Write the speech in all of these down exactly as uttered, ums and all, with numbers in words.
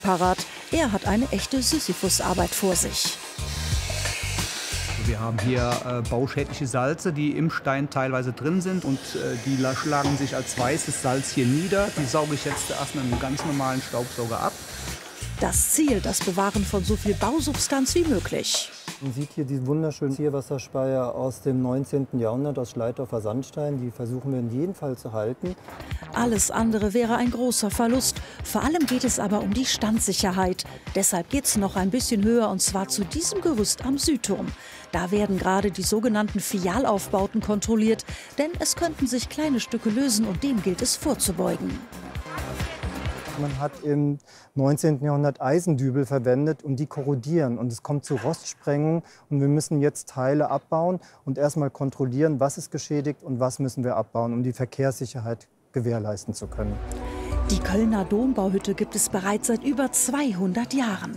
parat. Er hat eine echte Sisyphus-Arbeit vor sich. Wir haben hier äh, bauschädliche Salze, die im Stein teilweise drin sind und äh, die schlagen sich als weißes Salz hier nieder. Die sauge ich jetzt erst mit einem ganz normalen Staubsauger ab. Das Ziel, das Bewahren von so viel Bausubstanz wie möglich. Man sieht hier diesen wunderschönen Zielwasserspeier aus dem neunzehnten Jahrhundert aus Schleitdorfer Sandstein. Die versuchen wir in jedem Fall zu halten. Alles andere wäre ein großer Verlust. Vor allem geht es aber um die Standsicherheit. Deshalb geht es noch ein bisschen höher, und zwar zu diesem Gerüst am Südturm. Da werden gerade die sogenannten Fialaufbauten kontrolliert, denn es könnten sich kleine Stücke lösen und dem gilt es vorzubeugen. Man hat im neunzehnten Jahrhundert Eisendübel verwendet und die korrodieren. Und es kommt zu Rostsprengung und wir müssen jetzt Teile abbauen und erstmal kontrollieren, was ist geschädigt und was müssen wir abbauen, um die Verkehrssicherheit gewährleisten zu können. Die Kölner Dombauhütte gibt es bereits seit über zweihundert Jahren.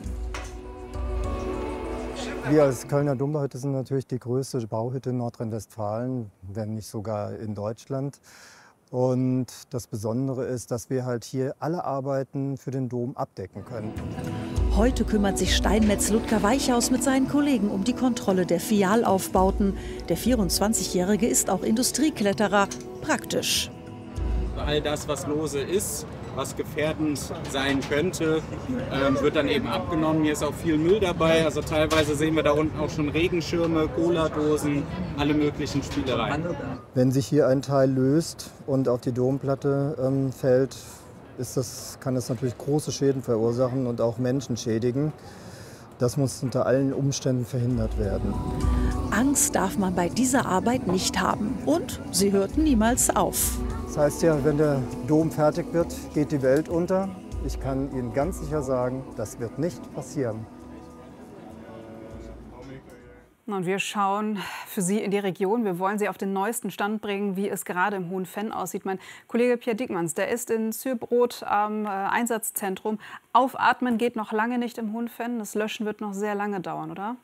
Wir als Kölner Dombauhütte sind natürlich die größte Bauhütte in Nordrhein-Westfalen, wenn nicht sogar in Deutschland. Und das Besondere ist, dass wir halt hier alle Arbeiten für den Dom abdecken können. Heute kümmert sich Steinmetz Ludger Weichhaus mit seinen Kollegen um die Kontrolle der Fialaufbauten. Der vierundzwanzigjährige ist auch Industriekletterer. Praktisch. All das, was lose ist, was gefährdend sein könnte, ähm, wird dann eben abgenommen. Hier ist auch viel Müll dabei. Also teilweise sehen wir da unten auch schon Regenschirme, Cola-Dosen, alle möglichen Spielereien. Wenn sich hier ein Teil löst und auf die Domplatte ähm, fällt, ist das, kann das natürlich große Schäden verursachen und auch Menschen schädigen. Das muss unter allen Umständen verhindert werden. Angst darf man bei dieser Arbeit nicht haben. Und sie hört niemals auf. Das heißt ja, wenn der Dom fertig wird, geht die Welt unter. Ich kann Ihnen ganz sicher sagen, das wird nicht passieren. Und wir schauen für Sie in die Region. Wir wollen Sie auf den neuesten Stand bringen, wie es gerade im Hohen Venn aussieht. Mein Kollege Pierre Diekmanns, der ist in Zürbrot am äh, Einsatzzentrum. Aufatmen geht noch lange nicht im Hohen Venn. Das Löschen wird noch sehr lange dauern, oder?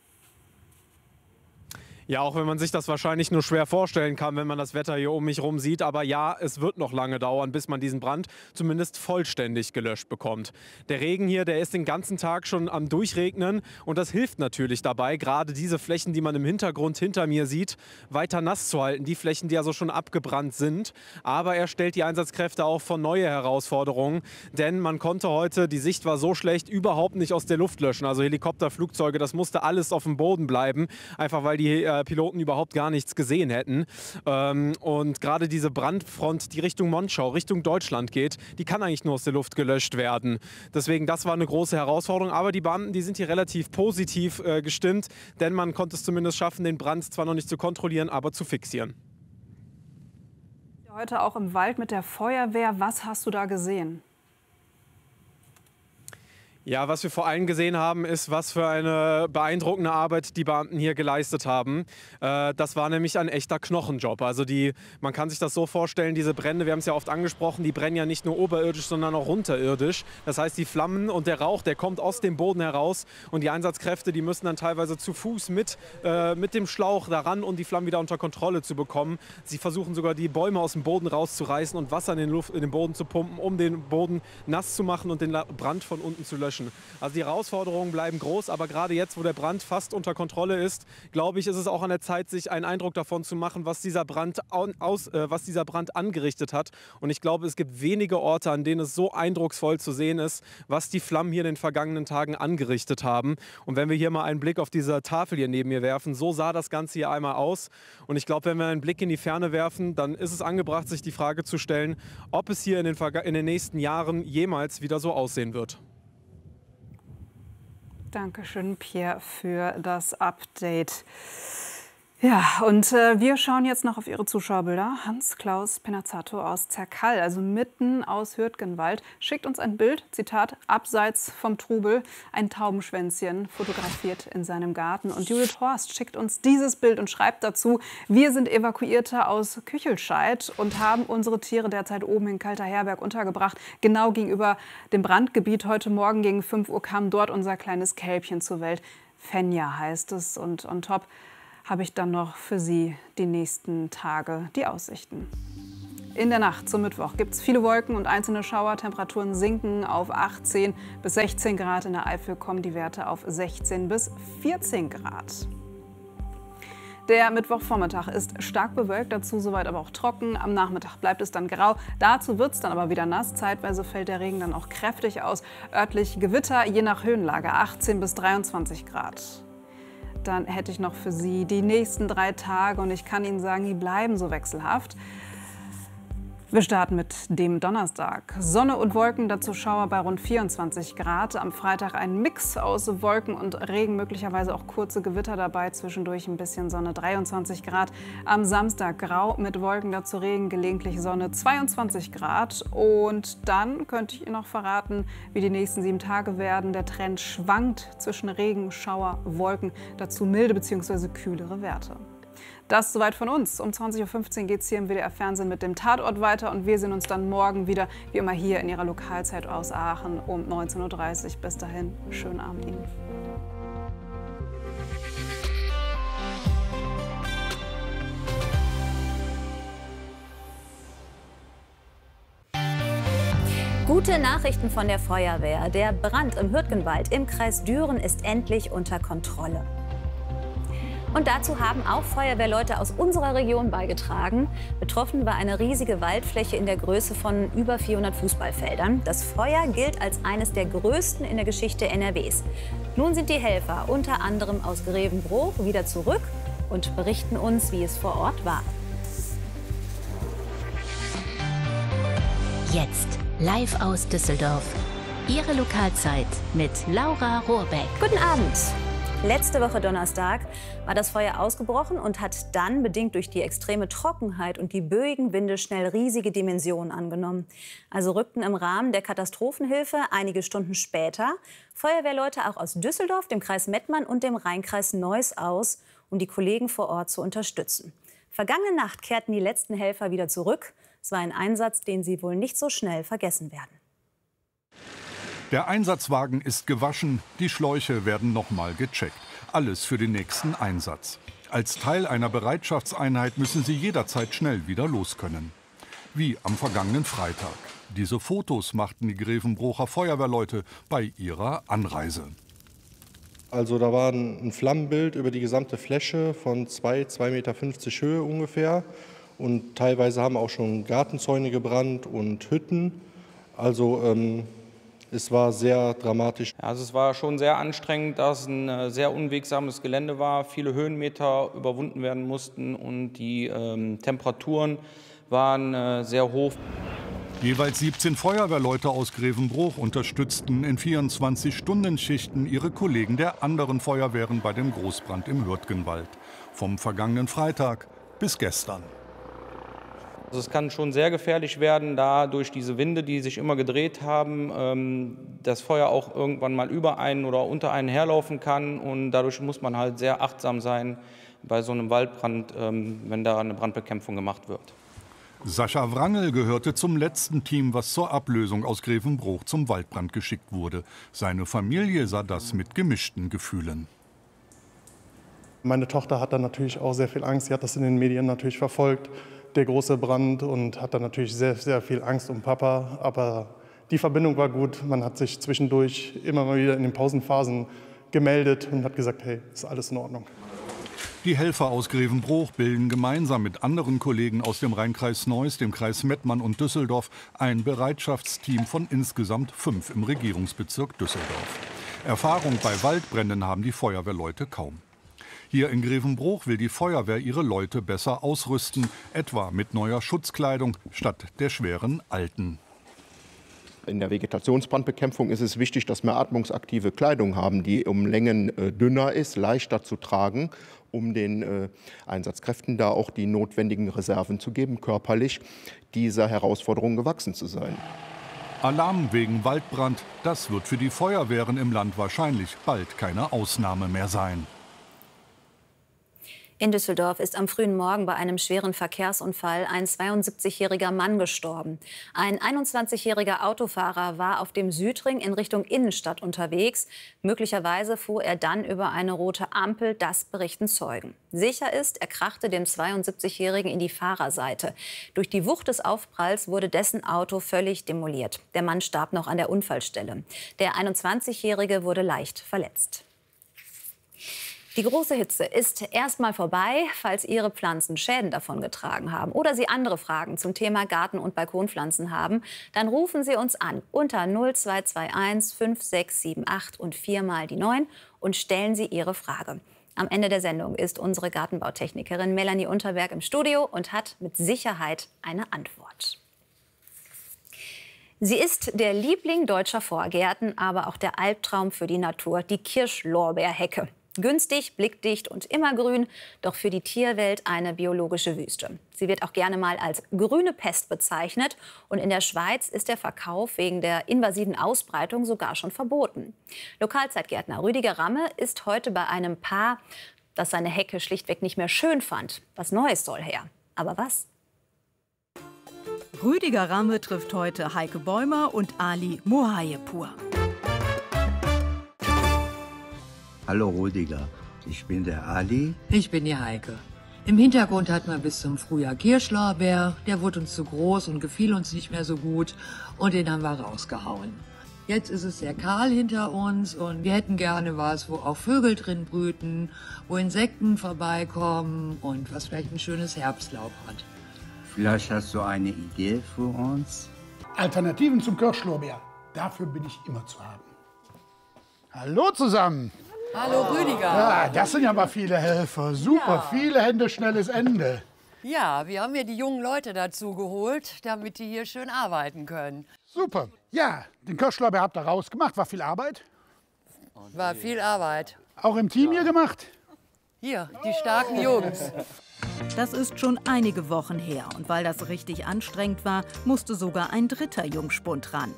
Ja, auch wenn man sich das wahrscheinlich nur schwer vorstellen kann, wenn man das Wetter hier um mich herum sieht. Aber ja, es wird noch lange dauern, bis man diesen Brand zumindest vollständig gelöscht bekommt. Der Regen hier, der ist den ganzen Tag schon am Durchregnen. Und das hilft natürlich dabei, gerade diese Flächen, die man im Hintergrund hinter mir sieht, weiter nass zu halten. Die Flächen, die also schon abgebrannt sind. Aber er stellt die Einsatzkräfte auch vor neue Herausforderungen. Denn man konnte heute, die Sicht war so schlecht, überhaupt nicht aus der Luft löschen. Also Helikopter, Flugzeuge, das musste alles auf dem Boden bleiben. Einfach weil die äh, Piloten überhaupt gar nichts gesehen hätten. Ähm, und gerade diese Brandfront, die Richtung Monschau, Richtung Deutschland geht, die kann eigentlich nur aus der Luft gelöscht werden. Deswegen, das war eine große Herausforderung. Aber die Beamten, die sind hier relativ positiv äh, gestimmt, denn man konnte es zumindest schaffen, den Brand zwar noch nicht zu kontrollieren, aber zu fixieren. Heute auch im Wald mit der Feuerwehr. Was hast du da gesehen? Ja, was wir vor allem gesehen haben, ist, was für eine beeindruckende Arbeit die Beamten hier geleistet haben. Äh, das war nämlich ein echter Knochenjob. Also die, man kann sich das so vorstellen, diese Brände, wir haben es ja oft angesprochen, die brennen ja nicht nur oberirdisch, sondern auch unterirdisch. Das heißt, die Flammen und der Rauch, der kommt aus dem Boden heraus und die Einsatzkräfte, die müssen dann teilweise zu Fuß mit, äh, mit dem Schlauch daran, um die Flammen wieder unter Kontrolle zu bekommen. Sie versuchen sogar, die Bäume aus dem Boden rauszureißen und Wasser in den, Luft, in den Boden zu pumpen, um den Boden nass zu machen und den Brand von unten zu löschen. Also die Herausforderungen bleiben groß, aber gerade jetzt, wo der Brand fast unter Kontrolle ist, glaube ich, ist es auch an der Zeit, sich einen Eindruck davon zu machen, was dieser Brand, aus, äh, was dieser Brand angerichtet hat. Und ich glaube, es gibt wenige Orte, an denen es so eindrucksvoll zu sehen ist, was die Flammen hier in den vergangenen Tagen angerichtet haben. Und wenn wir hier mal einen Blick auf diese Tafel hier neben mir werfen, so sah das Ganze hier einmal aus. Und ich glaube, wenn wir einen Blick in die Ferne werfen, dann ist es angebracht, sich die Frage zu stellen, ob es hier in den, in den nächsten Jahren jemals wieder so aussehen wird. Dankeschön, Pierre, für das Update. Ja, und äh, wir schauen jetzt noch auf Ihre Zuschauerbilder. Hans-Klaus Penazzato aus Zerkall, also mitten aus Hürtgenwald, schickt uns ein Bild, Zitat, abseits vom Trubel, ein Taubenschwänzchen fotografiert in seinem Garten. Und Judith Horst schickt uns dieses Bild und schreibt dazu, wir sind Evakuierte aus Küchelscheid und haben unsere Tiere derzeit oben in Kalterherberg untergebracht, genau gegenüber dem Brandgebiet. Heute Morgen gegen fünf Uhr kam dort unser kleines Kälbchen zur Welt. Fenja heißt es, und on top habe ich dann noch für Sie die nächsten Tage die Aussichten. In der Nacht zum Mittwoch gibt es viele Wolken und einzelne Schauer. Temperaturen sinken auf achtzehn bis sechzehn Grad. In der Eifel kommen die Werte auf sechzehn bis vierzehn Grad. Der Mittwochvormittag ist stark bewölkt, dazu soweit aber auch trocken. Am Nachmittag bleibt es dann grau. Dazu wird es dann aber wieder nass. Zeitweise fällt der Regen dann auch kräftig aus. Örtlich Gewitter, je nach Höhenlage, achtzehn bis dreiundzwanzig Grad. Dann hätte ich noch für Sie die nächsten drei Tage und ich kann Ihnen sagen, die bleiben so wechselhaft. Wir starten mit dem Donnerstag. Sonne und Wolken, dazu Schauer bei rund vierundzwanzig Grad. Am Freitag ein Mix aus Wolken und Regen, möglicherweise auch kurze Gewitter dabei, zwischendurch ein bisschen Sonne, dreiundzwanzig Grad. Am Samstag grau mit Wolken, dazu Regen, gelegentlich Sonne, zweiundzwanzig Grad. Und dann könnte ich Ihnen noch verraten, wie die nächsten sieben Tage werden. Der Trend schwankt zwischen Regen, Schauer, Wolken, dazu milde bzw. kühlere Werte. Das soweit von uns. Um zwanzig Uhr fünfzehn geht es hier im W D R-Fernsehen mit dem Tatort weiter und wir sehen uns dann morgen wieder, wie immer hier in Ihrer Lokalzeit aus Aachen um neunzehn Uhr dreißig. Bis dahin, schönen Abend Ihnen. Gute Nachrichten von der Feuerwehr. Der Brand im Hürtgenwald im Kreis Düren ist endlich unter Kontrolle. Und dazu haben auch Feuerwehrleute aus unserer Region beigetragen. Betroffen war eine riesige Waldfläche in der Größe von über vierhundert Fußballfeldern. Das Feuer gilt als eines der größten in der Geschichte N R Ws. Nun sind die Helfer, unter anderem aus Grevenbroich, wieder zurück und berichten uns, wie es vor Ort war. Jetzt live aus Düsseldorf. Ihre Lokalzeit mit Laura Rohrbeck. Guten Abend. Letzte Woche Donnerstag war das Feuer ausgebrochen und hat dann, bedingt durch die extreme Trockenheit und die böigen Winde, schnell riesige Dimensionen angenommen. Also rückten im Rahmen der Katastrophenhilfe einige Stunden später Feuerwehrleute auch aus Düsseldorf, dem Kreis Mettmann und dem Rheinkreis Neuss aus, um die Kollegen vor Ort zu unterstützen. Vergangene Nacht kehrten die letzten Helfer wieder zurück. Es war ein Einsatz, den sie wohl nicht so schnell vergessen werden. Der Einsatzwagen ist gewaschen, die Schläuche werden nochmal gecheckt. Alles für den nächsten Einsatz. Als Teil einer Bereitschaftseinheit müssen sie jederzeit schnell wieder los können. Wie am vergangenen Freitag. Diese Fotos machten die Grevenbroicher Feuerwehrleute bei ihrer Anreise. Also da war ein Flammenbild über die gesamte Fläche von zwei, zwei Meter fünfzig Höhe ungefähr. Und teilweise haben auch schon Gartenzäune gebrannt und Hütten. Also ähm, es war sehr dramatisch. Also es war schon sehr anstrengend, da es ein äh, sehr unwegsames Gelände war, viele Höhenmeter überwunden werden mussten und die ähm, Temperaturen waren äh, sehr hoch. Jeweils siebzehn Feuerwehrleute aus Grevenbroich unterstützten in vierundzwanzig-Stunden-Schichten ihre Kollegen der anderen Feuerwehren bei dem Großbrand im Hürtgenwald. Vom vergangenen Freitag bis gestern. Also es kann schon sehr gefährlich werden, da durch diese Winde, die sich immer gedreht haben, ähm, das Feuer auch irgendwann mal über einen oder unter einen herlaufen kann. Und dadurch muss man halt sehr achtsam sein bei so einem Waldbrand, ähm, wenn da eine Brandbekämpfung gemacht wird. Sascha Wrangel gehörte zum letzten Team, was zur Ablösung aus Grevenbroich zum Waldbrand geschickt wurde. Seine Familie sah das mit gemischten Gefühlen. Meine Tochter hat dann natürlich auch sehr viel Angst. Sie hat das in den Medien natürlich verfolgt, der große Brand, und hat dann natürlich sehr, sehr viel Angst um Papa. Aber die Verbindung war gut. Man hat sich zwischendurch immer mal wieder in den Pausenphasen gemeldet und hat gesagt, hey, ist alles in Ordnung. Die Helfer aus Grevenbroich bilden gemeinsam mit anderen Kollegen aus dem Rheinkreis Neuss, dem Kreis Mettmann und Düsseldorf ein Bereitschaftsteam von insgesamt fünf im Regierungsbezirk Düsseldorf. Erfahrung bei Waldbränden haben die Feuerwehrleute kaum. Hier in Grevenbroich will die Feuerwehr ihre Leute besser ausrüsten, etwa mit neuer Schutzkleidung statt der schweren alten. In der Vegetationsbrandbekämpfung ist es wichtig, dass wir atmungsaktive Kleidung haben, die um Längen äh, dünner ist, leichter zu tragen, um den äh, Einsatzkräften da auch die notwendigen Reserven zu geben, körperlich dieser Herausforderung gewachsen zu sein. Alarm wegen Waldbrand, das wird für die Feuerwehren im Land wahrscheinlich bald keine Ausnahme mehr sein. In Düsseldorf ist am frühen Morgen bei einem schweren Verkehrsunfall ein zweiundsiebzigjähriger Mann gestorben. Ein einundzwanzigjähriger Autofahrer war auf dem Südring in Richtung Innenstadt unterwegs. Möglicherweise fuhr er dann über eine rote Ampel, das berichten Zeugen. Sicher ist, er krachte dem zweiundsiebzigjährigen in die Fahrerseite. Durch die Wucht des Aufpralls wurde dessen Auto völlig demoliert. Der Mann starb noch an der Unfallstelle. Der einundzwanzigjährige wurde leicht verletzt. Die große Hitze ist erstmal vorbei. Falls Ihre Pflanzen Schäden davongetragen haben oder Sie andere Fragen zum Thema Garten- und Balkonpflanzen haben, dann rufen Sie uns an unter null zwei zwei eins fünf sechs sieben acht und viermal die neun und stellen Sie Ihre Frage. Am Ende der Sendung ist unsere Gartenbautechnikerin Melanie Unterberg im Studio und hat mit Sicherheit eine Antwort. Sie ist der Liebling deutscher Vorgärten, aber auch der Albtraum für die Natur, die Kirschlorbeerhecke. Günstig, blickdicht und immergrün, doch für die Tierwelt eine biologische Wüste. Sie wird auch gerne mal als grüne Pest bezeichnet und in der Schweiz ist der Verkauf wegen der invasiven Ausbreitung sogar schon verboten. Lokalzeitgärtner Rüdiger Ramme ist heute bei einem Paar, das seine Hecke schlichtweg nicht mehr schön fand. Was Neues soll her. Aber was? Rüdiger Ramme trifft heute Heike Bäumer und Ali Mohayepur. Hallo Rüdiger, ich bin der Ali. Ich bin die Heike. Im Hintergrund hatten wir bis zum Frühjahr Kirschlorbeer. Der wurde uns zu groß und gefiel uns nicht mehr so gut. Und den haben wir rausgehauen. Jetzt ist es sehr kahl hinter uns und wir hätten gerne was, wo auch Vögel drin brüten, wo Insekten vorbeikommen und was vielleicht ein schönes Herbstlaub hat. Vielleicht hast du eine Idee für uns? Alternativen zum Kirschlorbeer. Dafür bin ich immer zu haben. Hallo zusammen. Hallo Rüdiger. Ja, das sind ja mal viele Helfer. Super, ja. Viele Hände, schnelles Ende. Ja, wir haben hier die jungen Leute dazu geholt, damit die hier schön arbeiten können. Super. Ja, den Kirschlorbeer habt ihr rausgemacht. War viel Arbeit? War viel Arbeit. Auch im Team hier gemacht? Hier, die starken Jungs. Das ist schon einige Wochen her. Und weil das richtig anstrengend war, musste sogar ein dritter Jungspund ran.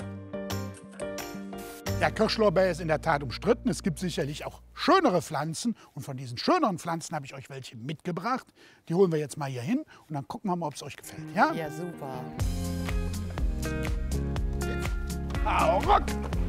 Der Kirschlorbeer ist in der Tat umstritten. Es gibt sicherlich auch schönere Pflanzen. Und von diesen schöneren Pflanzen habe ich euch welche mitgebracht. Die holen wir jetzt mal hier hin und dann gucken wir mal, ob es euch gefällt. Ja, ja super. Hau ruck!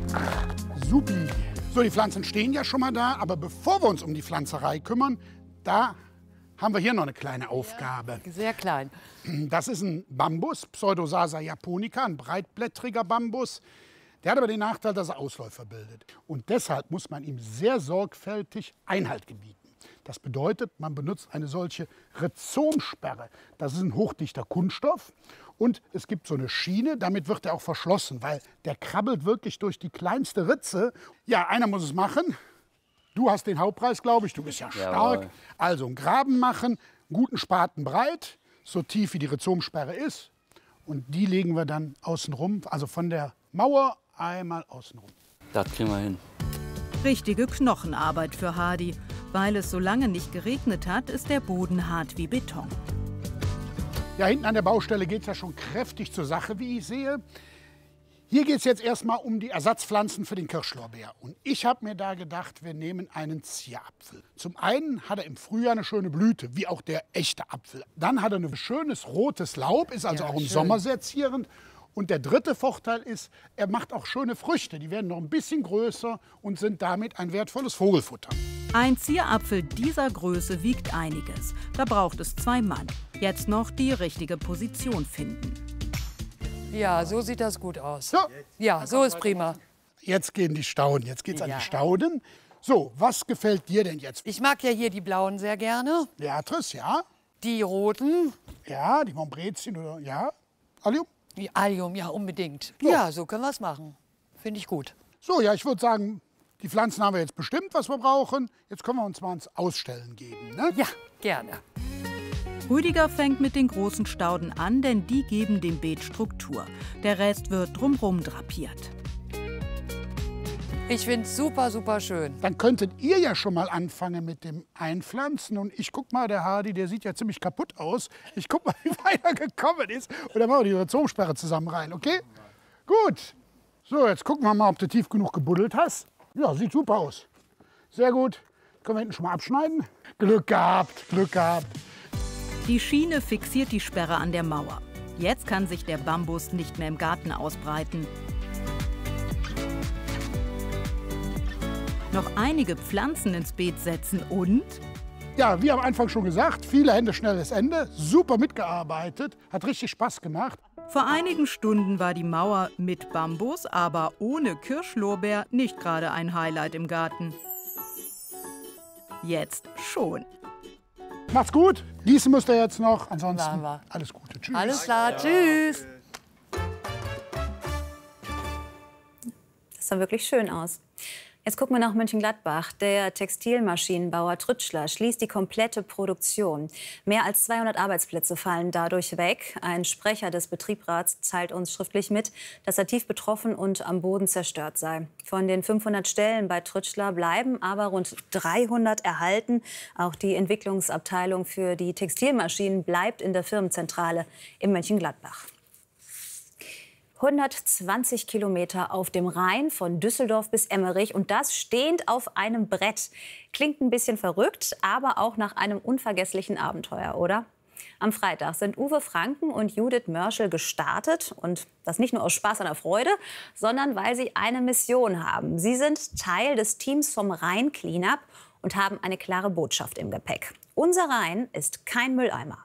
Supi. So, die Pflanzen stehen ja schon mal da. Aber bevor wir uns um die Pflanzerei kümmern, da haben wir hier noch eine kleine Aufgabe. Ja, sehr klein. Das ist ein Bambus, Pseudosasa japonica, ein breitblättriger Bambus. Der hat aber den Nachteil, dass er Ausläufer bildet. Und deshalb muss man ihm sehr sorgfältig Einhalt gebieten. Das bedeutet, man benutzt eine solche Rhizomsperre. Das ist ein hochdichter Kunststoff. Und es gibt so eine Schiene, damit wird er auch verschlossen, weil der krabbelt wirklich durch die kleinste Ritze. Ja, einer muss es machen. Du hast den Hauptpreis, glaube ich. Du bist ja stark. Jawohl. Also einen Graben machen, einen guten Spaten breit, so tief wie die Rhizomsperre ist. Und die legen wir dann außen rum, also von der Mauer einmal außenrum. Das kriegen wir hin. Richtige Knochenarbeit für Hardy. Weil es so lange nicht geregnet hat, ist der Boden hart wie Beton. Ja, hinten an der Baustelle geht es ja schon kräftig zur Sache, wie ich sehe. Hier geht es jetzt erstmal um die Ersatzpflanzen für den Kirschlorbeer. Und ich habe mir da gedacht, wir nehmen einen Zierapfel. Zum einen hat er im Frühjahr eine schöne Blüte, wie auch der echte Apfel. Dann hat er ein schönes rotes Laub, ist also ja, auch im schön. Sommer sehr zierend. Und der dritte Vorteil ist, er macht auch schöne Früchte. Die werden noch ein bisschen größer und sind damit ein wertvolles Vogelfutter. Ein Zierapfel dieser Größe wiegt einiges. Da braucht es zwei Mann. Jetzt noch die richtige Position finden. Ja, so sieht das gut aus. So. Ja, so ist prima. Jetzt gehen die Stauden. Jetzt geht's ja. an die Stauden. So, was gefällt dir denn jetzt? Ich mag ja hier die blauen sehr gerne. Beatrice, ja. Die roten. Ja, die Montbrezien oder ja. Allium? Die Allium, ja, unbedingt. So. Ja, so können wir es machen. Finde ich gut. So, ja, ich würde sagen, die Pflanzen haben wir jetzt bestimmt, was wir brauchen. Jetzt können wir uns mal ins Ausstellen geben, ne? Ja, gerne. Rüdiger fängt mit den großen Stauden an, denn die geben dem Beet Struktur. Der Rest wird drumherum drapiert. Ich finde es super, super schön. Dann könntet ihr ja schon mal anfangen mit dem Einpflanzen. Und ich guck mal, der Hardy, der sieht ja ziemlich kaputt aus. Ich guck mal, wie weit er gekommen ist. Und dann machen wir die Rhizomsperre zusammen rein, okay? Gut. So, jetzt gucken wir mal, ob du tief genug gebuddelt hast. Ja, sieht super aus. Sehr gut. Können wir hinten schon mal abschneiden? Glück gehabt, Glück gehabt. Die Schiene fixiert die Sperre an der Mauer. Jetzt kann sich der Bambus nicht mehr im Garten ausbreiten. Noch einige Pflanzen ins Beet setzen und... Ja, wie am Anfang schon gesagt, viele Hände, schnelles Ende. Super mitgearbeitet, hat richtig Spaß gemacht. Vor einigen Stunden war die Mauer mit Bambus, aber ohne Kirschlorbeer nicht gerade ein Highlight im Garten. Jetzt schon. Macht's gut. Gießen müsst ihr jetzt noch. Ansonsten alles Gute. Tschüss. Alles klar, tschüss. Das sah wirklich schön aus. Jetzt gucken wir nach Mönchengladbach. Der Textilmaschinenbauer Trütschler schließt die komplette Produktion. Mehr als zweihundert Arbeitsplätze fallen dadurch weg. Ein Sprecher des Betriebsrats teilt uns schriftlich mit, dass er tief betroffen und am Boden zerstört sei. Von den fünfhundert Stellen bei Trütschler bleiben aber rund dreihundert erhalten. Auch die Entwicklungsabteilung für die Textilmaschinen bleibt in der Firmenzentrale in Mönchengladbach. hundertzwanzig Kilometer auf dem Rhein von Düsseldorf bis Emmerich und das stehend auf einem Brett. Klingt ein bisschen verrückt, aber auch nach einem unvergesslichen Abenteuer, oder? Am Freitag sind Uwe Franken und Judith Mörschel gestartet und das nicht nur aus Spaß an der Freude, sondern weil sie eine Mission haben. Sie sind Teil des Teams vom Rhein Cleanup und haben eine klare Botschaft im Gepäck. Unser Rhein ist kein Mülleimer.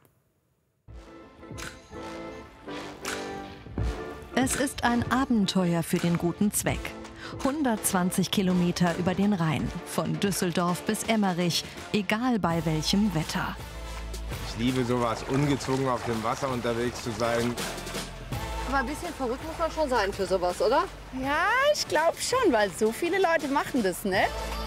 Es ist ein Abenteuer für den guten Zweck. hundertzwanzig Kilometer über den Rhein, von Düsseldorf bis Emmerich, egal bei welchem Wetter. Ich liebe sowas, ungezwungen auf dem Wasser unterwegs zu sein. Aber ein bisschen verrückt muss man schon sein für sowas, oder? Ja, ich glaube schon, weil so viele Leute machen das, ne?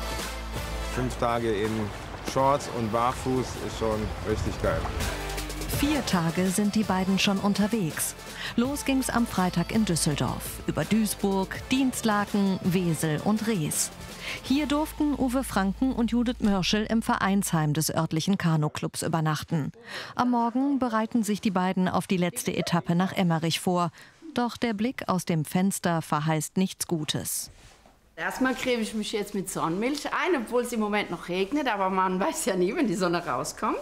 Fünf Tage in Shorts und Barfuß ist schon richtig geil. Vier Tage sind die beiden schon unterwegs. Los ging's am Freitag in Düsseldorf, über Duisburg, Dinslaken, Wesel und Rees. Hier durften Uwe Franken und Judith Mörschel im Vereinsheim des örtlichen Kanuclubs übernachten. Am Morgen bereiten sich die beiden auf die letzte Etappe nach Emmerich vor. Doch der Blick aus dem Fenster verheißt nichts Gutes. Erstmal creme ich mich jetzt mit Sonnenmilch ein, obwohl es im Moment noch regnet. Aber man weiß ja nie, wenn die Sonne rauskommt.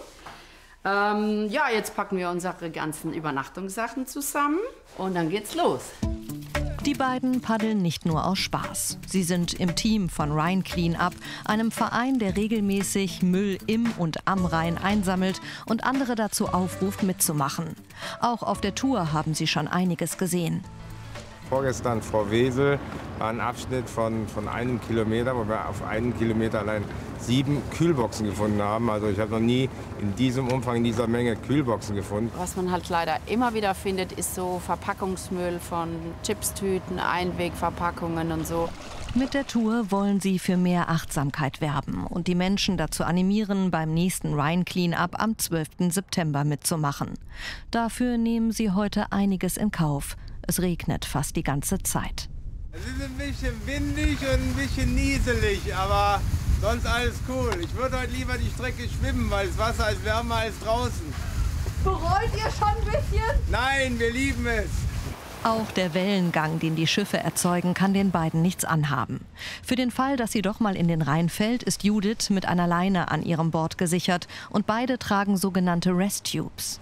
Ähm, ja, jetzt packen wir unsere ganzen Übernachtungssachen zusammen und dann geht's los. Die beiden paddeln nicht nur aus Spaß. Sie sind im Team von Rhein Cleanup, einem Verein, der regelmäßig Müll im und am Rhein einsammelt und andere dazu aufruft, mitzumachen. Auch auf der Tour haben sie schon einiges gesehen. Vorgestern vor Wesel war ein Abschnitt von, von einem Kilometer, wo wir auf einen Kilometer allein sieben Kühlboxen gefunden haben. Also ich habe noch nie in diesem Umfang, in dieser Menge Kühlboxen gefunden. Was man halt leider immer wieder findet, ist so Verpackungsmüll von Chipstüten, Einwegverpackungen und so. Mit der Tour wollen sie für mehr Achtsamkeit werben und die Menschen dazu animieren, beim nächsten Rhein Cleanup am zwölften September mitzumachen. Dafür nehmen sie heute einiges in Kauf. Es regnet fast die ganze Zeit. Es ist ein bisschen windig und ein bisschen nieselig, aber sonst alles cool. Ich würde heute lieber die Strecke schwimmen, weil das Wasser ist wärmer als draußen. Bereut ihr schon ein bisschen? Nein, wir lieben es. Auch der Wellengang, den die Schiffe erzeugen, kann den beiden nichts anhaben. Für den Fall, dass sie doch mal in den Rhein fällt, ist Judith mit einer Leine an ihrem Board gesichert und beide tragen sogenannte Rest-Tubes.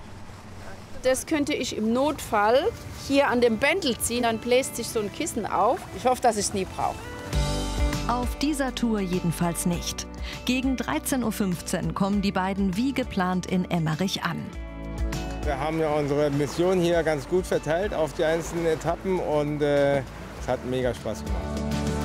Das könnte ich im Notfall hier an dem Bändel ziehen, dann bläst sich so ein Kissen auf. Ich hoffe, dass ich es nie brauche. Auf dieser Tour jedenfalls nicht. Gegen dreizehn Uhr fünfzehn kommen die beiden wie geplant in Emmerich an. Wir haben ja unsere Mission hier ganz gut verteilt auf die einzelnen Etappen und äh, es hat mega Spaß gemacht.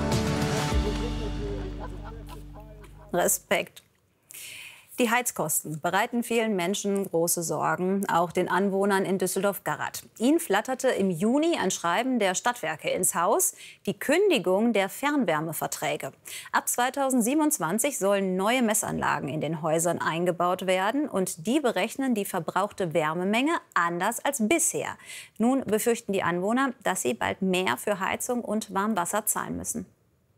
Respekt. Die Heizkosten bereiten vielen Menschen große Sorgen, auch den Anwohnern in Düsseldorf-Garratt. Ihnen flatterte im Juni ein Schreiben der Stadtwerke ins Haus, die Kündigung der Fernwärmeverträge. Ab zweitausendsiebenundzwanzig sollen neue Messanlagen in den Häusern eingebaut werden und die berechnen die verbrauchte Wärmemenge anders als bisher. Nun befürchten die Anwohner, dass sie bald mehr für Heizung und Warmwasser zahlen müssen.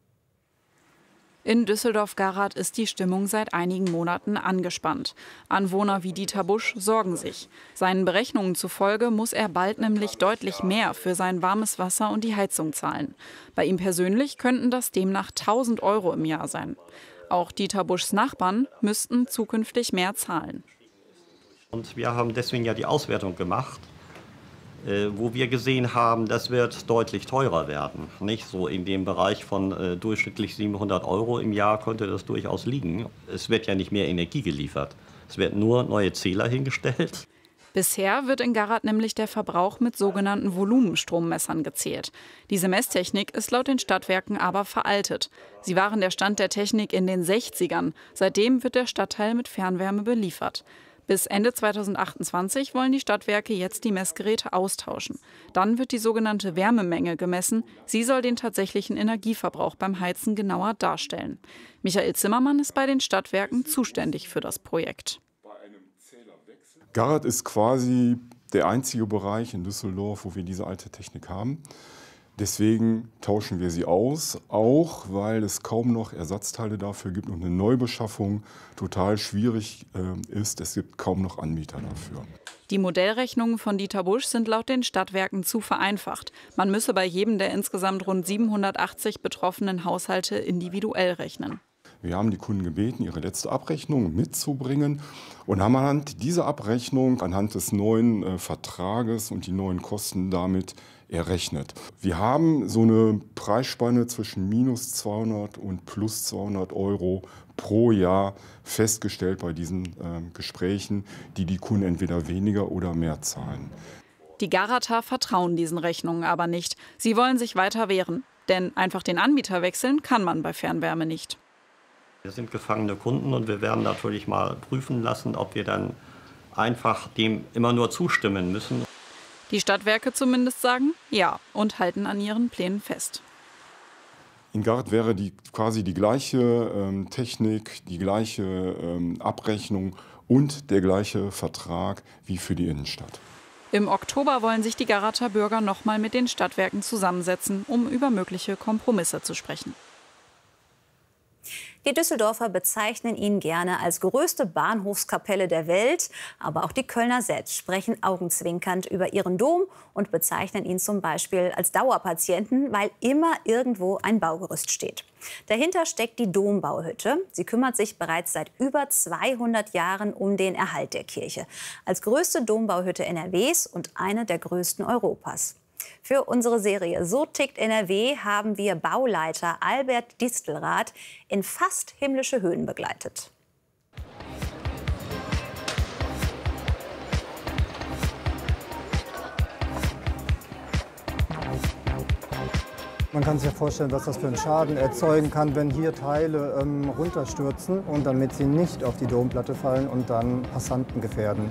In Düsseldorf-Garratt ist die Stimmung seit einigen Monaten angespannt. Anwohner wie Dieter Busch sorgen sich. Seinen Berechnungen zufolge muss er bald nämlich deutlich mehr für sein warmes Wasser und die Heizung zahlen. Bei ihm persönlich könnten das demnach tausend Euro im Jahr sein. Auch Dieter Buschs Nachbarn müssten zukünftig mehr zahlen. Und wir haben deswegen ja die Auswertung gemacht, äh, wo wir gesehen haben, das wird deutlich teurer werden. Nicht so in dem Bereich von äh, durchschnittlich siebenhundert Euro im Jahr könnte das durchaus liegen. Es wird ja nicht mehr Energie geliefert. Es werden nur neue Zähler hingestellt. Bisher wird in Garratt nämlich der Verbrauch mit sogenannten Volumenstrommessern gezählt. Diese Messtechnik ist laut den Stadtwerken aber veraltet. Sie waren der Stand der Technik in den sechzigern. Seitdem wird der Stadtteil mit Fernwärme beliefert. Bis Ende zweitausendachtundzwanzig wollen die Stadtwerke jetzt die Messgeräte austauschen. Dann wird die sogenannte Wärmemenge gemessen. Sie soll den tatsächlichen Energieverbrauch beim Heizen genauer darstellen. Michael Zimmermann ist bei den Stadtwerken zuständig für das Projekt. Garratt ist quasi der einzige Bereich in Düsseldorf, wo wir diese alte Technik haben. Deswegen tauschen wir sie aus, auch weil es kaum noch Ersatzteile dafür gibt und eine Neubeschaffung total schwierig äh, ist. Es gibt kaum noch Anbieter dafür. Die Modellrechnungen von Dieter Busch sind laut den Stadtwerken zu vereinfacht. Man müsse bei jedem der insgesamt rund siebenhundertachtzig betroffenen Haushalte individuell rechnen. Wir haben die Kunden gebeten, ihre letzte Abrechnung mitzubringen und haben anhand dieser Abrechnung, anhand des neuen äh, Vertrages und die neuen Kosten damit errechnet. Wir haben so eine Preisspanne zwischen minus zweihundert und plus zweihundert Euro pro Jahr festgestellt bei diesen äh, Gesprächen, die die Kunden entweder weniger oder mehr zahlen. Die Garratter vertrauen diesen Rechnungen aber nicht. Sie wollen sich weiter wehren, denn einfach den Anbieter wechseln kann man bei Fernwärme nicht. Wir sind gefangene Kunden und wir werden natürlich mal prüfen lassen, ob wir dann einfach dem immer nur zustimmen müssen. Die Stadtwerke zumindest sagen ja und halten an ihren Plänen fest. In Garratt wäre die, quasi die gleiche ähm, Technik, die gleiche ähm, Abrechnung und der gleiche Vertrag wie für die Innenstadt. Im Oktober wollen sich die Garratter Bürger noch mal mit den Stadtwerken zusammensetzen, um über mögliche Kompromisse zu sprechen. Die Düsseldorfer bezeichnen ihn gerne als größte Bahnhofskapelle der Welt. Aber auch die Kölner selbst sprechen augenzwinkernd über ihren Dom und bezeichnen ihn zum Beispiel als Dauerpatienten, weil immer irgendwo ein Baugerüst steht. Dahinter steckt die Dombauhütte. Sie kümmert sich bereits seit über zweihundert Jahren um den Erhalt der Kirche. Als größte Dombauhütte N R Ws und eine der größten Europas. Für unsere Serie So tickt N R W haben wir Bauleiter Albert Distelrath in fast himmlische Höhen begleitet. Man kann sich ja vorstellen, was das für einen Schaden erzeugen kann, wenn hier Teile ähm, runterstürzen und damit sie nicht auf die Domplatte fallen und dann Passanten gefährden.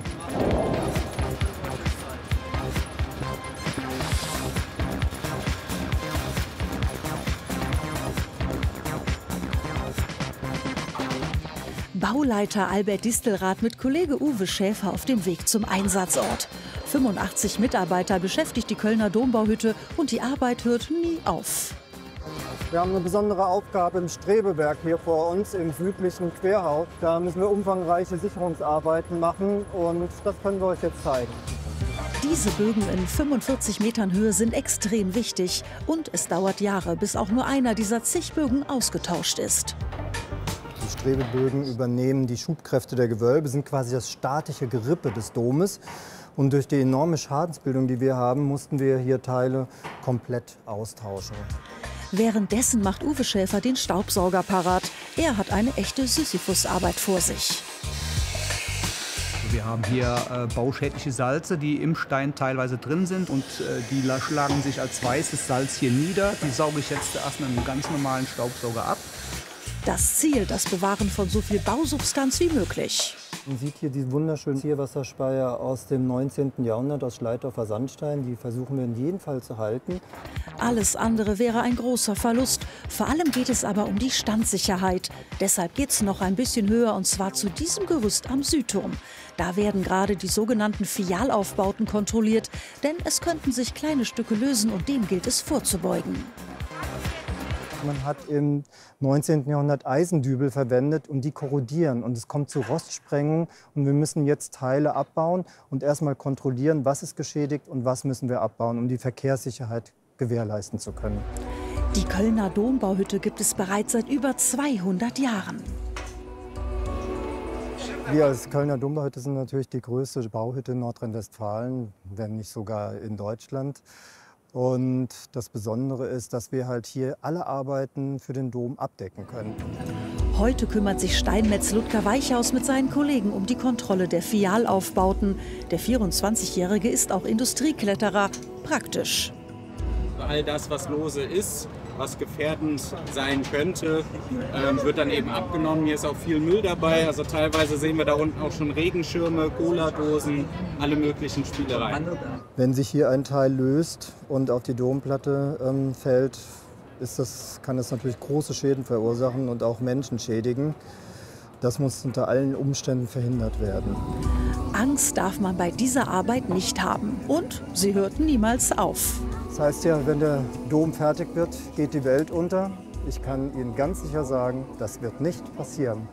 Bauleiter Albert Distelrath mit Kollege Uwe Schäfer auf dem Weg zum Einsatzort. fünfundachtzig Mitarbeiter beschäftigt die Kölner Dombauhütte und die Arbeit hört nie auf. Wir haben eine besondere Aufgabe im Strebewerk hier vor uns im südlichen Querhaus. Da müssen wir umfangreiche Sicherungsarbeiten machen und das können wir euch jetzt zeigen. Diese Bögen in fünfundvierzig Metern Höhe sind extrem wichtig und es dauert Jahre, bis auch nur einer dieser zig Bögen ausgetauscht ist. Die Strebebögen übernehmen die Schubkräfte der Gewölbe, sind quasi das statische Gerippe des Domes. Und durch die enorme Schadensbildung, die wir haben, mussten wir hier Teile komplett austauschen. Währenddessen macht Uwe Schäfer den Staubsauger parat. Er hat eine echte Sisyphusarbeit vor sich. Wir haben hier äh, bauschädliche Salze, die im Stein teilweise drin sind und äh, die schlagen sich als weißes Salz hier nieder. Die sauge ich jetzt erst mit einem ganz normalen Staubsauger ab. Das Ziel, das Bewahren von so viel Bausubstanz wie möglich. Man sieht hier diesen wunderschönen Tierwasserspeier aus dem neunzehnten Jahrhundert aus Schleitdorfer Sandstein. Die versuchen wir in jedem Fall zu halten. Alles andere wäre ein großer Verlust. Vor allem geht es aber um die Standsicherheit. Deshalb geht es noch ein bisschen höher und zwar zu diesem Gerüst am Südturm. Da werden gerade die sogenannten Fialaufbauten kontrolliert, denn es könnten sich kleine Stücke lösen und dem gilt es vorzubeugen. Man hat im neunzehnten Jahrhundert Eisendübel verwendet und die korrodieren. Und es kommt zu Rostsprengung und wir müssen jetzt Teile abbauen und erstmal kontrollieren, was ist geschädigt und was müssen wir abbauen, um die Verkehrssicherheit gewährleisten zu können. Die Kölner Dombauhütte gibt es bereits seit über zweihundert Jahren. Wir als Kölner Dombauhütte sind natürlich die größte Bauhütte in Nordrhein-Westfalen, wenn nicht sogar in Deutschland. Und das Besondere ist, dass wir halt hier alle Arbeiten für den Dom abdecken können. Heute kümmert sich Steinmetz Ludger Weichhaus mit seinen Kollegen um die Kontrolle der Fialaufbauten. Der vierundzwanzigjährige ist auch Industriekletterer. Praktisch. All das, was lose ist, was gefährdend sein könnte, ähm, wird dann eben abgenommen. Hier ist auch viel Müll dabei. Also teilweise sehen wir da unten auch schon Regenschirme, Cola-Dosen, alle möglichen Spielereien. Wenn sich hier ein Teil löst und auf die Domplatte ähm, fällt, ist das, kann das natürlich große Schäden verursachen und auch Menschen schädigen. Das muss unter allen Umständen verhindert werden. Angst darf man bei dieser Arbeit nicht haben. Und sie hört niemals auf. Das heißt ja, wenn der Dom fertig wird, geht die Welt unter. Ich kann Ihnen ganz sicher sagen, das wird nicht passieren.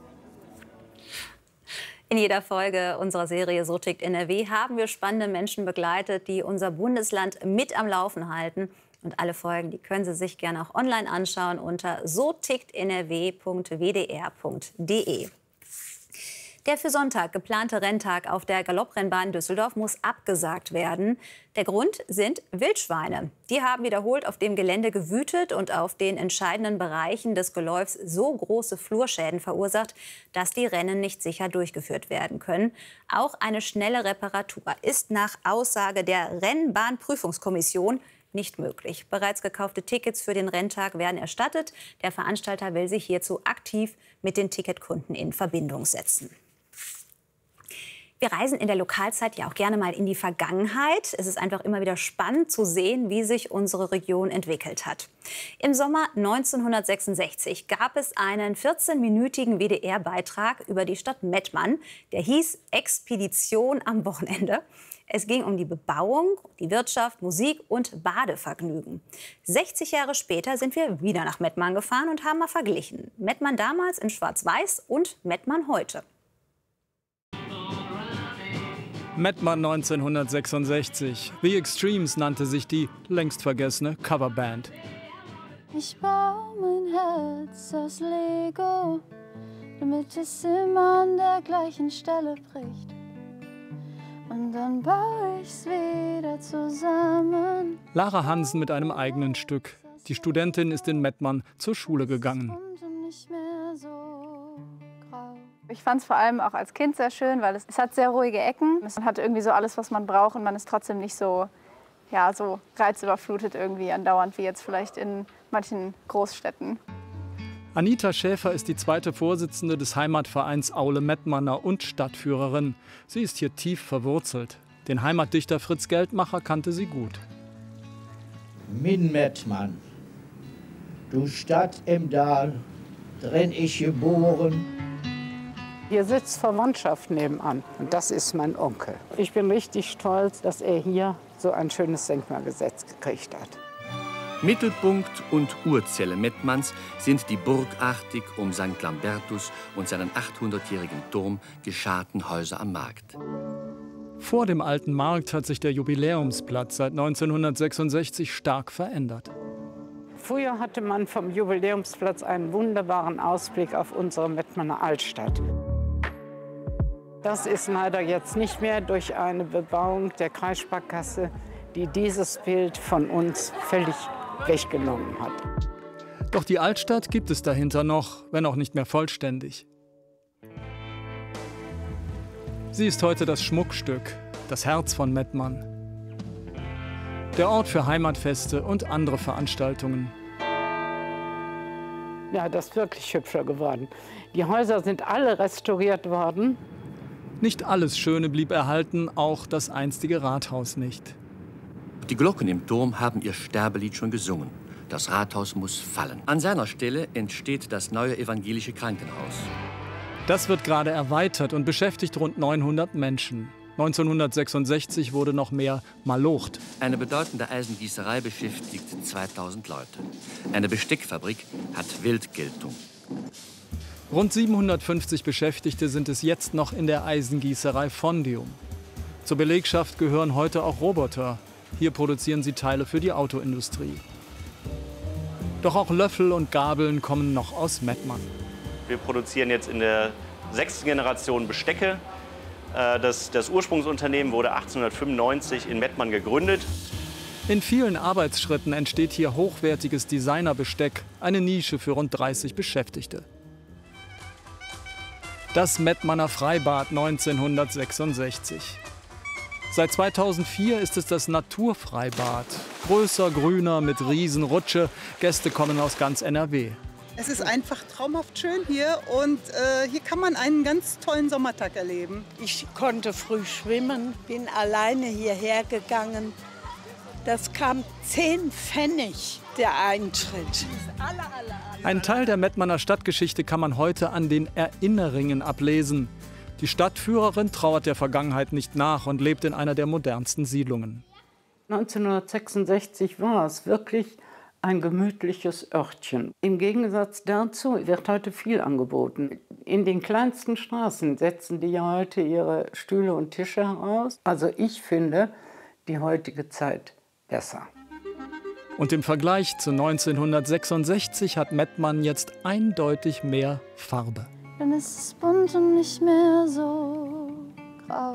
In jeder Folge unserer Serie So tickt N R W haben wir spannende Menschen begleitet, die unser Bundesland mit am Laufen halten. Und alle Folgen, die können Sie sich gerne auch online anschauen unter so tickt n r w punkt w d r punkt d e. Der für Sonntag geplante Renntag auf der Galopprennbahn Düsseldorf muss abgesagt werden. Der Grund sind Wildschweine. Die haben wiederholt auf dem Gelände gewütet und auf den entscheidenden Bereichen des Geläufs so große Flurschäden verursacht, dass die Rennen nicht sicher durchgeführt werden können. Auch eine schnelle Reparatur ist nach Aussage der Rennbahnprüfungskommission nicht möglich. Bereits gekaufte Tickets für den Renntag werden erstattet. Der Veranstalter will sich hierzu aktiv mit den Ticketkunden in Verbindung setzen. Wir reisen in der Lokalzeit ja auch gerne mal in die Vergangenheit. Es ist einfach immer wieder spannend zu sehen, wie sich unsere Region entwickelt hat. Im Sommer neunzehnhundertsechsundsechzig gab es einen vierzehnminütigen W D R-Beitrag über die Stadt Mettmann. Der hieß Expedition am Wochenende. Es ging um die Bebauung, die Wirtschaft, Musik und Badevergnügen. sechzig Jahre später sind wir wieder nach Mettmann gefahren und haben mal verglichen. Mettmann damals in Schwarz-Weiß und Mettmann heute. Mettmann neunzehnhundertsechsundsechzig. The Extremes nannte sich die längst vergessene Coverband. Ich baue mein Herz aus Lego, damit es immer an der gleichen Stelle bricht. Und dann baue ich's wieder zusammen. Lara Hansen mit einem eigenen Stück. Die Studentin ist in Mettmann zur Schule gegangen. Ich fand es vor allem auch als Kind sehr schön, weil es, es hat sehr ruhige Ecken. Es hat irgendwie so alles, was man braucht, und man ist trotzdem nicht so, ja, so reizüberflutet irgendwie andauernd wie jetzt vielleicht in manchen Großstädten. Anita Schäfer ist die zweite Vorsitzende des Heimatvereins Aule Mettmanner und Stadtführerin. Sie ist hier tief verwurzelt. Den Heimatdichter Fritz Geldmacher kannte sie gut. Min Mettmann, du Stadt im Dal, drin ich geboren. Hier sitzt Verwandtschaft nebenan und das ist mein Onkel. Ich bin richtig stolz, dass er hier so ein schönes Denkmal gesetzt gekriegt hat. Mittelpunkt und Urzelle Mettmanns sind die burgartig um Sankt Lambertus und seinen achthundertjährigen Turm gescharten Häuser am Markt. Vor dem alten Markt hat sich der Jubiläumsplatz seit neunzehnhundertsechsundsechzig stark verändert. Früher hatte man vom Jubiläumsplatz einen wunderbaren Ausblick auf unsere Mettmanner Altstadt. Das ist leider jetzt nicht mehr durch eine Bebauung der Kreissparkasse, die dieses Bild von uns völlig weggenommen hat. Doch die Altstadt gibt es dahinter noch, wenn auch nicht mehr vollständig. Sie ist heute das Schmuckstück, das Herz von Mettmann. Der Ort für Heimatfeste und andere Veranstaltungen. Ja, das ist wirklich hübscher geworden. Die Häuser sind alle restauriert worden. Nicht alles Schöne blieb erhalten, auch das einstige Rathaus nicht. Die Glocken im Turm haben ihr Sterbelied schon gesungen. Das Rathaus muss fallen. An seiner Stelle entsteht das neue evangelische Krankenhaus. Das wird gerade erweitert und beschäftigt rund neunhundert Menschen. neunzehnhundertsechsundsechzig wurde noch mehr malocht. Eine bedeutende Eisengießerei beschäftigt zweitausend Leute. Eine Besteckfabrik hat Weltgeltung. Rund siebenhundertfünfzig Beschäftigte sind es jetzt noch in der Eisengießerei Fondium. Zur Belegschaft gehören heute auch Roboter. Hier produzieren sie Teile für die Autoindustrie. Doch auch Löffel und Gabeln kommen noch aus Mettmann. Wir produzieren jetzt in der sechsten Generation Bestecke. Das, das Ursprungsunternehmen wurde achtzehnhundertfünfundneunzig in Mettmann gegründet. In vielen Arbeitsschritten entsteht hier hochwertiges Designerbesteck, eine Nische für rund dreißig Beschäftigte. Das Mettmanner Freibad neunzehnhundertsechsundsechzig. Seit zweitausendvier ist es das Naturfreibad. Größer, grüner, mit Riesenrutsche. Gäste kommen aus ganz N R W. Es ist einfach traumhaft schön hier und äh, hier kann man einen ganz tollen Sommertag erleben. Ich konnte früh schwimmen, bin alleine hierher gegangen. Das kam zehn Pfennig, der Eintritt. Ein Teil der Mettmanner Stadtgeschichte kann man heute an den Erinnerringen ablesen. Die Stadtführerin trauert der Vergangenheit nicht nach und lebt in einer der modernsten Siedlungen. neunzehnhundertsechsundsechzig war es wirklich ein gemütliches Örtchen. Im Gegensatz dazu wird heute viel angeboten. In den kleinsten Straßen setzen die ja heute ihre Stühle und Tische heraus. Also ich finde die heutige Zeit besser. Und im Vergleich zu neunzehnhundertsechsundsechzig hat Mettmann jetzt eindeutig mehr Farbe. Dann ist es bunt und nicht mehr so grau.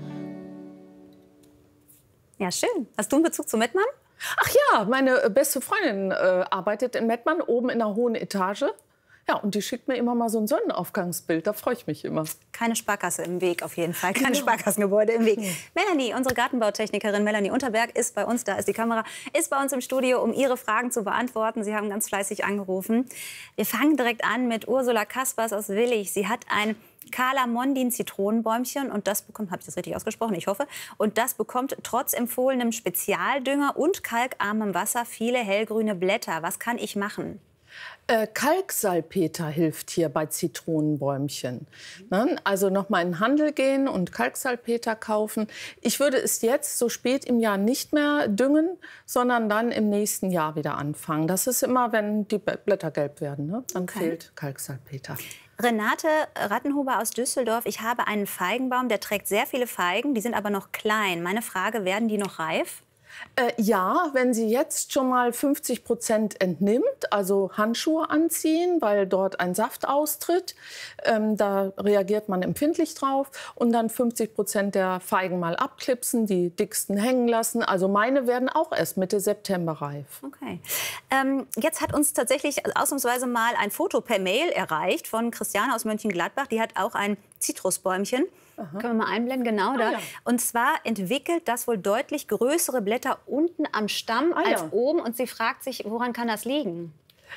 Ja, schön. Hast du einen Bezug zu Mettmann? Ach ja, meine beste Freundin äh, arbeitet in Mettmann, oben in einer hohen Etage. Ja, und die schickt mir immer mal so ein Sonnenaufgangsbild, da freue ich mich immer. Keine Sparkasse im Weg auf jeden Fall, keine genau. Sparkassengebäude im Weg. Ja. Melanie, unsere Gartenbautechnikerin Melanie Unterberg ist bei uns, da ist die Kamera, ist bei uns im Studio, um Ihre Fragen zu beantworten. Sie haben ganz fleißig angerufen. Wir fangen direkt an mit Ursula Kaspers aus Willig. Sie hat ein Calamondin Zitronenbäumchen und das bekommt, habe ich das richtig ausgesprochen, ich hoffe, und das bekommt trotz empfohlenem Spezialdünger und kalkarmem Wasser viele hellgrüne Blätter. Was kann ich machen? Äh, Kalksalpeter hilft hier bei Zitronenbäumchen. Ne? Also noch mal in den Handel gehen und Kalksalpeter kaufen. Ich würde es jetzt so spät im Jahr nicht mehr düngen, sondern dann im nächsten Jahr wieder anfangen. Das ist immer, wenn die Blätter gelb werden, ne? Dann okay. fehlt Kalksalpeter. Renate Rattenhuber aus Düsseldorf. Ich habe einen Feigenbaum, der trägt sehr viele Feigen, die sind aber noch klein. Meine Frage, werden die noch reif? Äh, ja, wenn sie jetzt schon mal fünfzig Prozent entnimmt, also Handschuhe anziehen, weil dort ein Saft austritt, ähm, da reagiert man empfindlich drauf, und dann fünfzig Prozent der Feigen mal abklipsen, die dicksten hängen lassen. Also meine werden auch erst Mitte September reif. Okay. Ähm, jetzt hat uns tatsächlich ausnahmsweise mal ein Foto per Mail erreicht von Christiane aus Mönchengladbach. Die hat auch ein Zitrusbäumchen. Aha. Können wir mal einblenden, genau da. Ah, ja. Und zwar entwickelt das wohl deutlich größere Blätter unten am Stamm ah, als ja. oben. Und sie fragt sich, woran kann das liegen?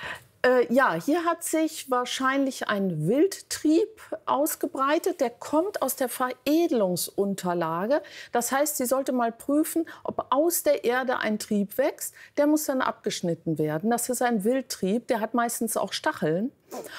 Äh, ja, hier hat sich wahrscheinlich ein Wildtrieb ausgebreitet. Der kommt aus der Veredelungsunterlage. Das heißt, sie sollte mal prüfen, ob aus der Erde ein Trieb wächst. Der muss dann abgeschnitten werden. Das ist ein Wildtrieb, der hat meistens auch Stacheln.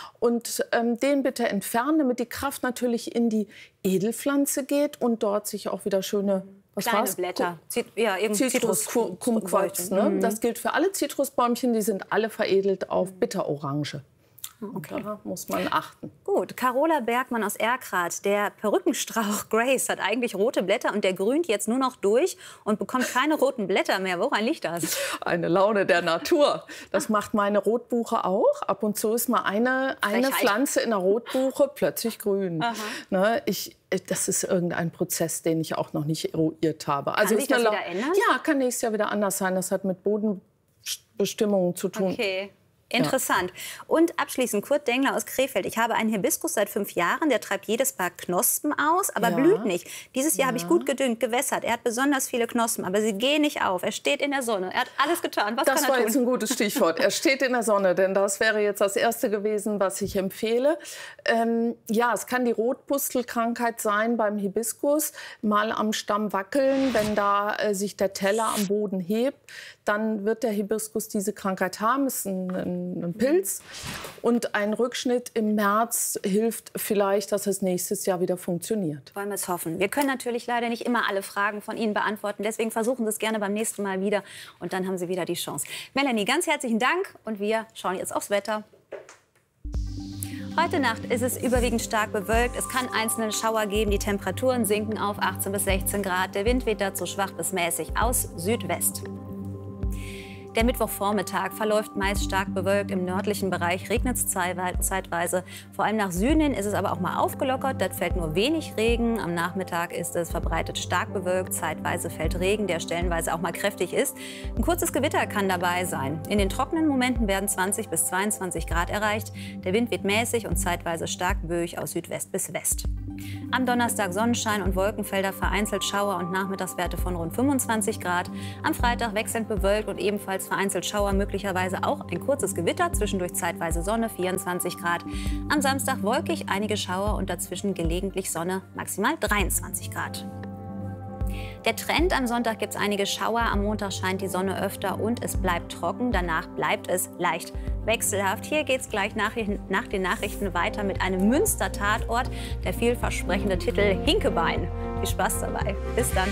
Und ähm, den bitte entfernen, damit die Kraft natürlich in die Edelpflanze geht und dort sich auch wieder schöne Was Kleine war's? Blätter, Zit ja, Zitruskumquats. Ne? Mhm. Das gilt für alle Zitrusbäumchen, die sind alle veredelt auf Bitterorange. Okay. Da muss man achten. Gut, Carola Bergmann aus Erkrath. Der Perückenstrauch Grace hat eigentlich rote Blätter und der grünt jetzt nur noch durch und bekommt keine roten Blätter mehr. Woran liegt das? Eine Laune der Natur. Das macht meine Rotbuche auch. Ab und zu ist mal eine, eine Pflanze in der Rotbuche plötzlich grün. Ne, ich, das ist irgendein Prozess, den ich auch noch nicht eruiert habe. Also kann sich das wieder ändern? Ja, kann nächstes Jahr wieder anders sein. Das hat mit Bodenbestimmungen zu tun. Okay. Interessant. Ja. Und abschließend Kurt Dengler aus Krefeld. Ich habe einen Hibiskus seit fünf Jahren. Der treibt jedes Paar Knospen aus, aber ja. blüht nicht. Dieses Jahr ja. habe ich gut gedüngt, gewässert. Er hat besonders viele Knospen, aber sie gehen nicht auf. Er steht in der Sonne. Er hat alles getan. Was das kann er war tun? Jetzt ein gutes Stichwort. Er steht in der Sonne, denn das wäre jetzt das Erste gewesen, was ich empfehle. Ähm, ja, es kann die Rotpustelkrankheit sein beim Hibiskus. Mal am Stamm wackeln, wenn da äh, sich der Teller am Boden hebt. Dann wird der Hibiskus diese Krankheit haben. Das ist ein, ein, ein Pilz. Und ein Rückschnitt im März hilft vielleicht, dass es nächstes Jahr wieder funktioniert. Wollen wir es hoffen. Wir können natürlich leider nicht immer alle Fragen von Ihnen beantworten. Deswegen versuchen Sie es gerne beim nächsten Mal wieder. Und dann haben Sie wieder die Chance. Melanie, ganz herzlichen Dank. Und wir schauen jetzt aufs Wetter. Heute Nacht ist es überwiegend stark bewölkt. Es kann einzelne Schauer geben. Die Temperaturen sinken auf achtzehn bis sechzehn Grad. Der Wind weht dazu schwach bis mäßig aus Südwest. Der Mittwochvormittag verläuft meist stark bewölkt. Im nördlichen Bereich regnet es zeitweise. Vor allem nach Süden hin ist es aber auch mal aufgelockert. Dort fällt nur wenig Regen. Am Nachmittag ist es verbreitet stark bewölkt. Zeitweise fällt Regen, der stellenweise auch mal kräftig ist. Ein kurzes Gewitter kann dabei sein. In den trockenen Momenten werden zwanzig bis zweiundzwanzig Grad erreicht. Der Wind weht mäßig und zeitweise stark böig aus Südwest bis West. Am Donnerstag Sonnenschein und Wolkenfelder, vereinzelt Schauer und Nachmittagswerte von rund fünfundzwanzig Grad. Am Freitag wechselnd bewölkt und ebenfalls vereinzelt Schauer, möglicherweise auch ein kurzes Gewitter, zwischendurch zeitweise Sonne, vierundzwanzig Grad. Am Samstag wolkig, einige Schauer und dazwischen gelegentlich Sonne, maximal dreiundzwanzig Grad. Der Trend: am Sonntag gibt es einige Schauer, am Montag scheint die Sonne öfter und es bleibt trocken. Danach bleibt es leicht wechselhaft. Hier geht es gleich nach, nach den Nachrichten weiter mit einem Münster-Tatort. Der vielversprechende Titel Hinkebein. Viel Spaß dabei. Bis dann.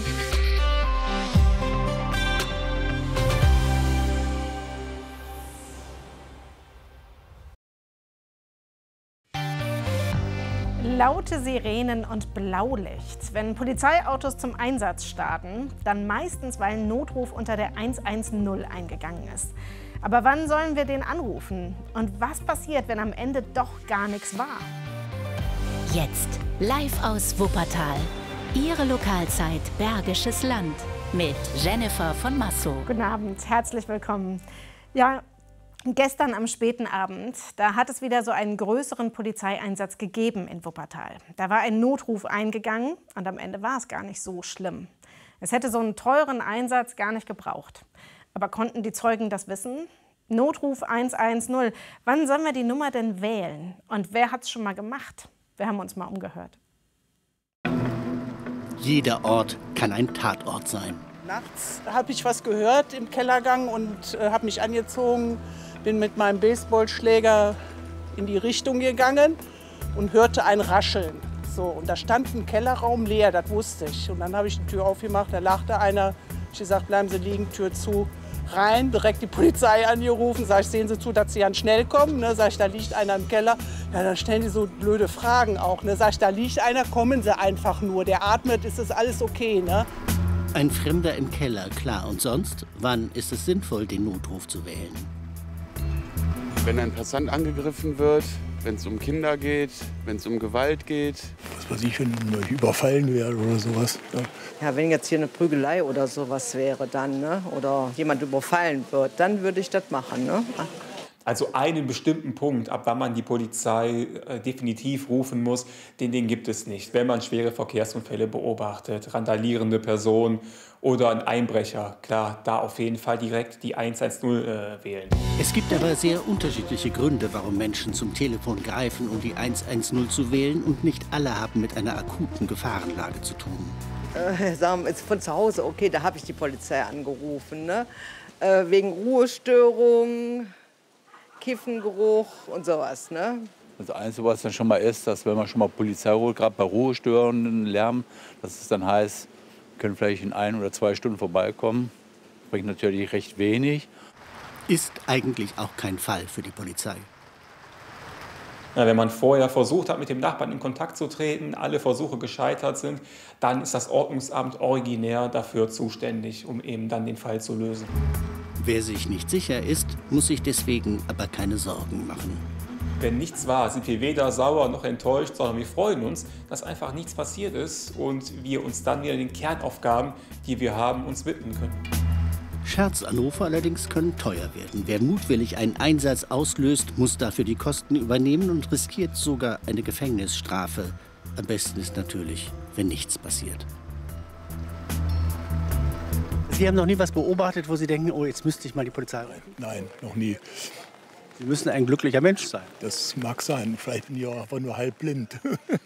Laute Sirenen und Blaulicht. Wenn Polizeiautos zum Einsatz starten, dann meistens, weil ein Notruf unter der hundertzehn eingegangen ist. Aber wann sollen wir den anrufen? Und was passiert, wenn am Ende doch gar nichts war? Jetzt live aus Wuppertal. Ihre Lokalzeit Bergisches Land mit Jennifer von Massow. Guten Abend, herzlich willkommen. Ja, gestern am späten Abend, da hat es wieder so einen größeren Polizeieinsatz gegeben in Wuppertal. Da war ein Notruf eingegangen und am Ende war es gar nicht so schlimm. Es hätte so einen teuren Einsatz gar nicht gebraucht. Aber konnten die Zeugen das wissen? Notruf hundertzehn. Wann sollen wir die Nummer denn wählen? Und wer hat es schon mal gemacht? Wir haben uns mal umgehört. Jeder Ort kann ein Tatort sein. Nachts habe ich was gehört im Kellergang und äh, habe mich angezogen, bin mit meinem Baseballschläger in die Richtung gegangen und hörte ein Rascheln. So, und da stand ein Kellerraum leer, das wusste ich. Und dann habe ich die Tür aufgemacht, da lachte einer. Ich habe gesagt, bleiben Sie liegen, Tür zu. Rein, direkt die Polizei angerufen, sag ich, sehen Sie zu, dass Sie ganz schnell kommen. Ne? Sag ich, da liegt einer im Keller. Ja, dann stellen die so blöde Fragen auch. Ne? Sag ich, da liegt einer, kommen Sie einfach nur. Der atmet, ist das alles okay. Ne? Ein Fremder im Keller, klar. Und sonst? Wann ist es sinnvoll, den Notruf zu wählen? Wenn ein Passant angegriffen wird, wenn es um Kinder geht, wenn es um Gewalt geht. Was weiß ich, wenn ich überfallen werde oder sowas. Ja. Ja, wenn jetzt hier eine Prügelei oder sowas wäre dann, ne? Oder jemand überfallen wird, dann würde ich das machen. Ne? Also einen bestimmten Punkt, ab wann man die Polizei äh, definitiv rufen muss, den, den gibt es nicht. Wenn man schwere Verkehrsunfälle beobachtet, randalierende Personen oder ein Einbrecher, klar, da auf jeden Fall direkt die hundertzehn äh, wählen. Es gibt aber sehr unterschiedliche Gründe, warum Menschen zum Telefon greifen, um die hundertzehn zu wählen. Und nicht alle haben mit einer akuten Gefahrenlage zu tun. Äh, sagen wir jetzt von zu Hause, okay, da habe ich die Polizei angerufen. Ne? Äh, wegen Ruhestörung, Kiffengeruch und sowas. Ne? Das Einzige, was dann schon mal ist, dass wenn man schon mal Polizei holt, gerade bei ruhestörenden Lärm, dass es dann heißt, wir können vielleicht in ein oder zwei Stunden vorbeikommen. Das bringt natürlich recht wenig. Ist eigentlich auch kein Fall für die Polizei. Ja, wenn man vorher versucht hat, mit dem Nachbarn in Kontakt zu treten, alle Versuche gescheitert sind, dann ist das Ordnungsamt originär dafür zuständig, um eben dann den Fall zu lösen. Wer sich nicht sicher ist, muss sich deswegen aber keine Sorgen machen. Wenn nichts war, sind wir weder sauer noch enttäuscht, sondern wir freuen uns, dass einfach nichts passiert ist und wir uns dann wieder den Kernaufgaben, die wir haben, uns widmen können. Scherzanrufe allerdings können teuer werden. Wer mutwillig einen Einsatz auslöst, muss dafür die Kosten übernehmen und riskiert sogar eine Gefängnisstrafe. Am besten ist natürlich, wenn nichts passiert. Sie haben noch nie was beobachtet, wo Sie denken, oh, jetzt müsste ich mal die Polizei rufen? Nein, noch nie. Sie müssen ein glücklicher Mensch sein. Das mag sein. Vielleicht bin ich auch einfach nur halb blind.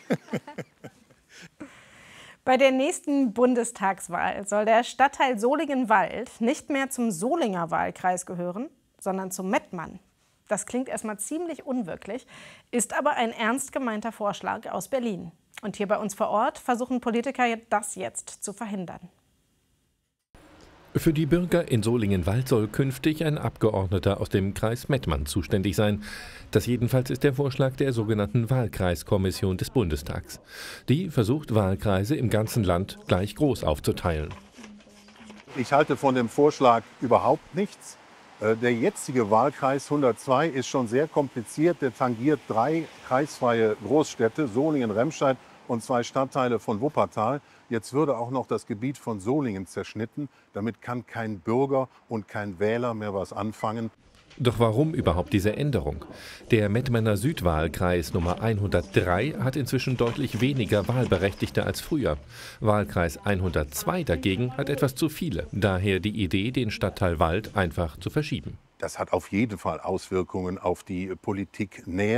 Bei der nächsten Bundestagswahl soll der Stadtteil Solingen-Wald nicht mehr zum Solinger Wahlkreis gehören, sondern zum Mettmann. Das klingt erstmal ziemlich unwirklich, ist aber ein ernst gemeinter Vorschlag aus Berlin. Und hier bei uns vor Ort versuchen Politiker das jetzt zu verhindern. Für die Bürger in Solingen-Wald soll künftig ein Abgeordneter aus dem Kreis Mettmann zuständig sein. Das jedenfalls ist der Vorschlag der sogenannten Wahlkreiskommission des Bundestags. Die versucht, Wahlkreise im ganzen Land gleich groß aufzuteilen. Ich halte von dem Vorschlag überhaupt nichts. Der jetzige Wahlkreis hundertzwei ist schon sehr kompliziert. Der tangiert drei kreisfreie Großstädte, Solingen, Remscheid und zwei Stadtteile von Wuppertal. Jetzt würde auch noch das Gebiet von Solingen zerschnitten. Damit kann kein Bürger und kein Wähler mehr was anfangen. Doch warum überhaupt diese Änderung? Der Mettmanner Südwahlkreis Nummer hundertdrei hat inzwischen deutlich weniger Wahlberechtigte als früher. Wahlkreis hundertzwei dagegen hat etwas zu viele. Daher die Idee, den Stadtteil Wald einfach zu verschieben. Das hat auf jeden Fall Auswirkungen auf die Politiknähe.